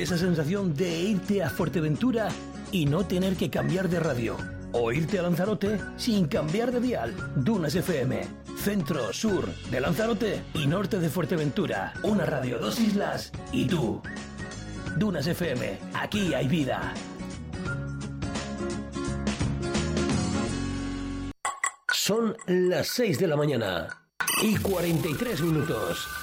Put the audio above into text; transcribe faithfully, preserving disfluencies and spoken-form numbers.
Esa sensación de irte a Fuerteventura y no tener que cambiar de radio. O irte a Lanzarote sin cambiar de dial. Dunas F M. Centro, sur de Lanzarote y norte de Fuerteventura. Una radio, dos islas y tú. Dunas F M. Aquí hay vida. Son las seis de la mañana y cuarenta y tres minutos.